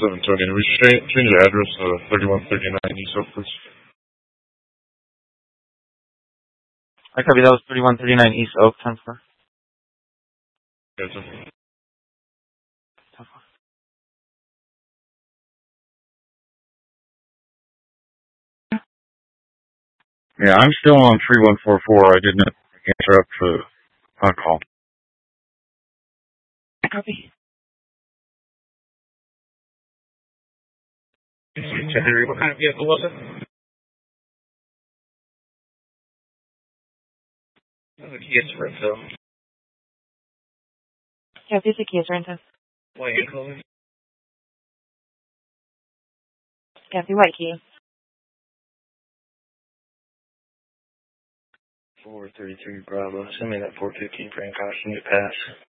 San Antonio. We should change the address to 3139 East Oak, please. I copy. That was 3139 East Oak, 10-4. Yeah, 10-4. Yeah, I'm still on 3144. I did not interrupt my call. Copy. Henry, what kind of vehicle was it? The Kia Sorento. Yeah, this is a Kia Sorento. White color. Copy, white Kia. 433 Bravo. Send me that 415 for caution to pass.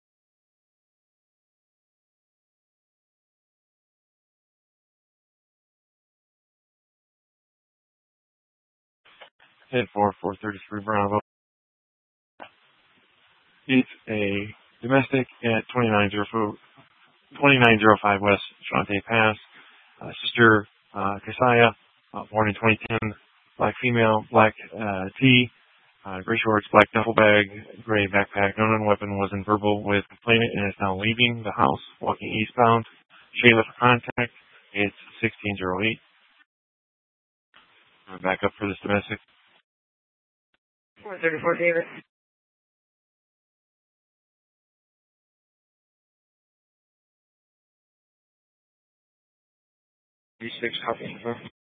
Head 433 Bravo. It's a domestic at 2905 West Shante Pass. Sister Kasaya, born in 2010. Black female, black tee, gray shorts, black duffel bag, gray backpack. No known weapon was in verbal with complainant and is now leaving the house, walking eastbound. Shayla for contact. It's 1608. Back up for this domestic. 434 David. 36 copy.